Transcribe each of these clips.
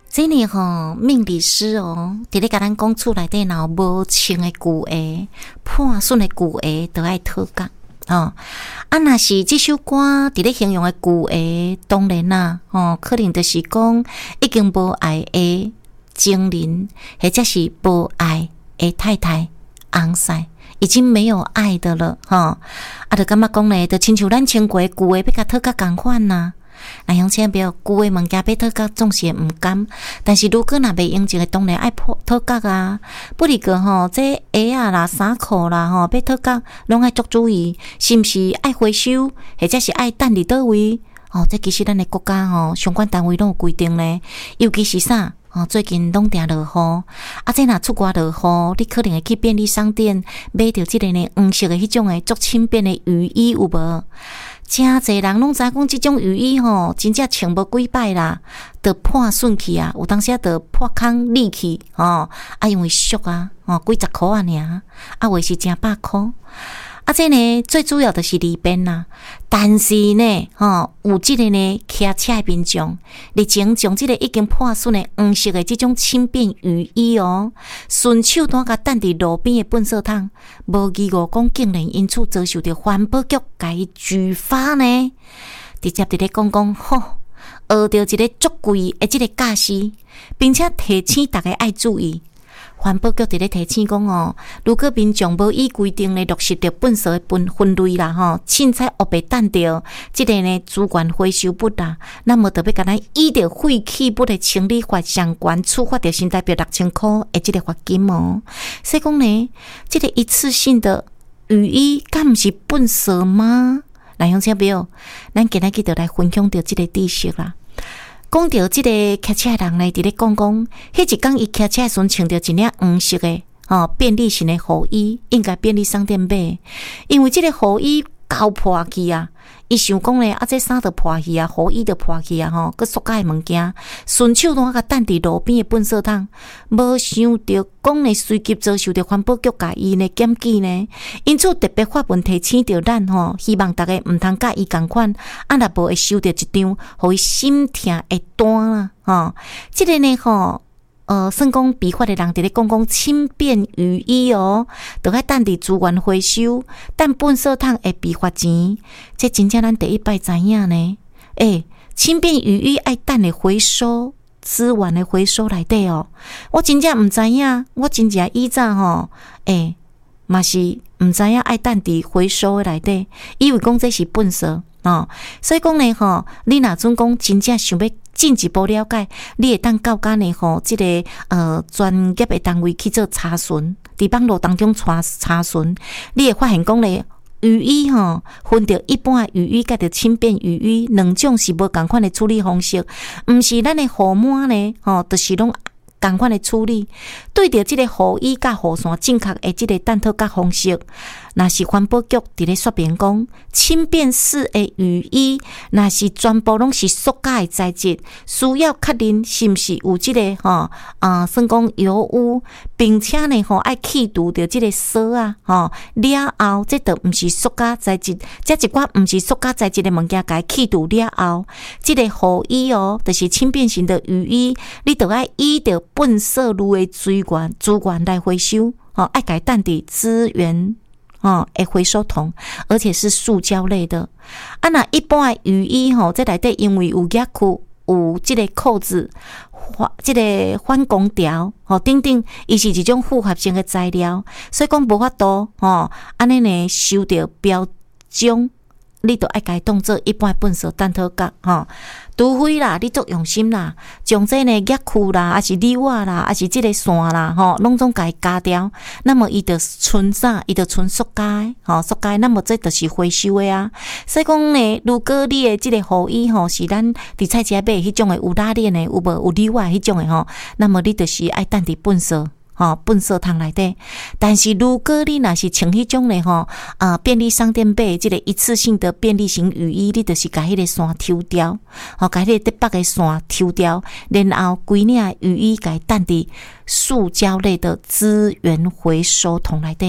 这里命理师伫咧甲咱讲厝内底若有无清的旧鞋、破损的旧鞋，都爱讨价若是这首歌伫咧形容的旧鞋，当然啦可能就是讲已经无爱的情人，或者是无爱的太太、翁婿，已经没有爱的了就感觉讲咧，就亲像咱穿过旧鞋要甲讨价共款啦。那乡亲朋友，旧的物件要讨价总是毋甘，但是如果若袂用钱的，当然爱讨价啊。不离个这鞋啊啦、衫裤啦要讨价，拢爱足注意，是毋是爱回收，或者是爱等伫倒位这其实咱的国家相关单位拢有规定咧，尤其是啥最近拢定落雨这若出外落雨，你可能会去便利商店买着即个呢黄色的迄种的足轻便的雨衣，有无？真侪人拢知讲即种雨衣真正穿无几摆啦，就破损去啊，有当时就破空裂去因为俗几十箍尔话是成百箍这呢最主要就是利便啦。但是呢有即个呢骑车的民众，日前将即个已经破损的黄色的即种轻便雨衣顺手单甲等伫路边的垃圾桶，无疑误讲竟然因此遭受到环保局甲伊拒发呢。直接伫咧讲学到一个足贵的即个教师，并且提醒大家爱注意。环保局伫咧提醒讲如果民众无依规定咧落实着垃圾的分类啦凊彩黑白等着即个呢资源回收物啦，那么就要甲咱依着废弃物的清理法相关处罚着新台币6000块的即个罚金所以讲呢，即个一次性的雨衣敢毋是垃圾吗？来乡亲朋友，咱今日就来分享着即个知识啦。讲到即个骑车的人呢，伫咧讲，迄一天伊骑车时穿着一领黄色的便利型的雨衣，应该便利商店买，因为即个雨衣搞破去啊，伊想讲咧这衫就破去啊，雨衣就破去啊佮塑胶的物件，顺手单甲等伫路边的垃圾桶，无想到讲咧随即遭受到环保局甲伊呢检举呢，因此特别发文提醒着咱希望大家毋通甲伊共款，若无会收到一张互伊心痛的单啦即个呢算讲违法的人伫咧讲轻便雨衣就爱等伫资源回收，等垃圾桶会被罚钱，这真正咱第一摆知影呢。轻便雨衣爱等的回收资源的回收内底我真正毋知影，我真正以前嘛是毋知影爱等伫回收的内底，以为讲这是垃圾所以讲呢你若准讲真正想要进一步了解，你会当到甲呢即个专业的单位去做查询，伫网络当中查询，你会发现讲咧雨衣分着一般的雨衣甲着轻便雨衣两种是无共款的处理方式，毋是咱的雨满呢就是拢共款的处理。对着即个雨衣甲雨伞正确的即个等讨价方式，若是环保局伫咧说明讲，轻便式的雨衣若是全部拢是塑胶的材质，需要确认是毋是有即个算讲油污，并且呢爱去除掉即个沙了后，这就毋是塑胶材质，这一寡毋是塑胶材质的物件，甲去除了后，即个雨衣就是轻便型的雨衣，你就爱依着垃圾类的资源来回收爱改等伫资源会回收桶，而且是塑胶类的那一般的雨衣这内底因为有夹裤，有即个扣子，即个反光条等等，伊是一种复合性的材料，所以讲无法度安尼呢收到标章，你就爱改当做一般垃圾等讨价除非啦，你足用心啦，将这呢夹裤啦，还是纽啊啦，还是这个线啦拢总甲伊加掉，那么伊就纯啥？伊就纯塑胶塑胶，那么这就是回收的啊。所以讲呢，如果你的这个雨衣是咱伫菜市买迄种的有拉链的，有无有纽啊迄种的那么你就是爱等伫垃圾桶内底。但是如果你若是穿迄种的便利商店买即个一次性的便利型雨衣，你就是甲迄个线抽掉甲迄个特别的线抽掉，然后规领雨衣甲伊等伫塑胶类的资源回收桶内底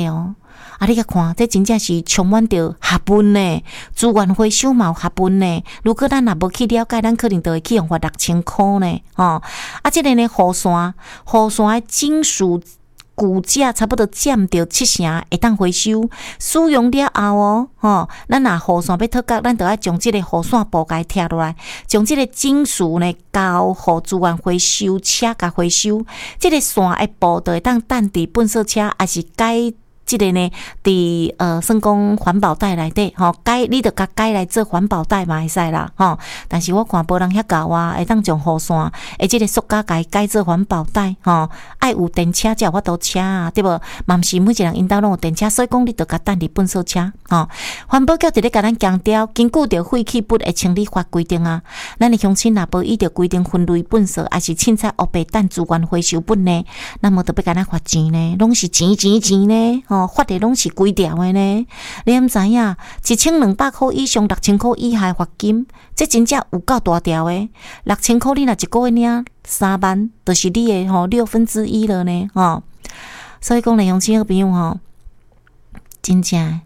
啊，你甲看，这真正是充满着学问呢，资源回收嘛有学问呢。如果咱若无去了解，咱可能就会去用罚6000块呢。啊，这个呢，雨伞的金属骨架差不多占到70%，会当回收。使用了后咱若雨伞要脱角，咱就要将这个雨伞布甲拆落来，将这个金属呢交互资源回收车甲回收。这个伞的布就会当等伫粪扫车，还是改。这个呢，算讲环保袋内底你着甲改来做环保袋嘛会使啦但是我看无人遐教我，会当将雨伞这个塑胶改做环保袋爱有电车才有法度车啊，对无？嘛毋是每一个人因兜拢有电车，所以讲你着甲等伫粪扫车环保局伫咧甲咱强调，根据着废弃物的清理法规定啊，咱的乡亲若无依着规定分类粪扫，还是凊彩黑白等资源回收品呢，那么着要甲咱罚钱呢，拢是钱呢罚的拢是几条的呢？你毋知影？1200块以上，6000块以下罚金，这真正有够大条的。6000块你若一个月领3万，就是你的1/6了呢所以讲呢，乡亲好朋友真正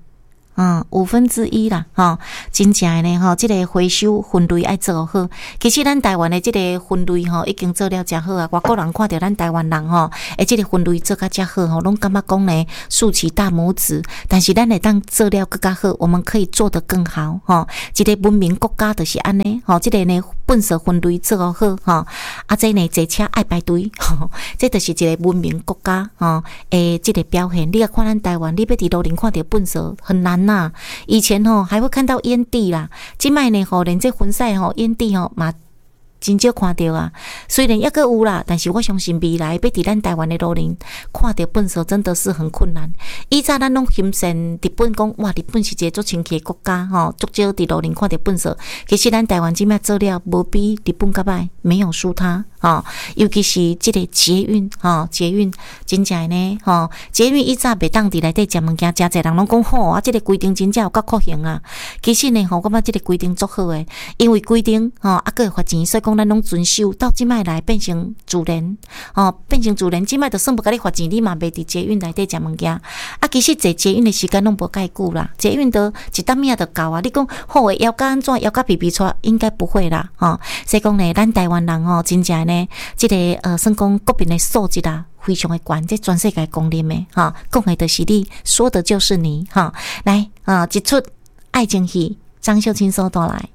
1/5啦真正的呢这个回收分类爱做好。其实咱台湾的这个分类已经做了真好啊，外国人看到咱台湾人这个分类做甲真好拢感觉讲呢竖起大拇指。但是咱会当做了更加好，我们可以做得更好一个文明国家就是安尼这个呢粪扫分类做好这呢坐车爱排队这就是一个文明国家这个表现。你看咱台湾，你要伫路顶看到粪扫很难以前还会看到烟蒂啦，现在呢连这婚纱烟蒂嘛真少看到啊。虽然抑个有啦，但是我相信未来要伫咱台湾的路顶看到粪扫真的是很困难。以前咱拢欣赏日本讲哇，日本是一个足清气的国家足少伫路顶看到粪扫。其实咱台湾即摆做了无比日本较歹，没有输他尤其是这个捷运捷运真正呢捷运以前袂当伫内底食物件，真侪人拢讲好这个规定真正有够可行啊。其实呢我感觉这个规定足好诶，因为规定还佫会罚钱，所以讲咱拢遵守。到即摆来变成自然变成自然，即摆就算无甲你罚钱，你嘛袂伫捷运内底食物件其实坐捷运的时间拢无介久啦，捷运都一搭命就到啊。你讲好诶，腰甲安怎腰甲皮皮出，应该不会啦所以讲呢，咱台湾人真正呢这个算讲国民的素质非常的高，这全世界公认的讲的就是你，说的就是你来一出爱情戏，张秀清所带来。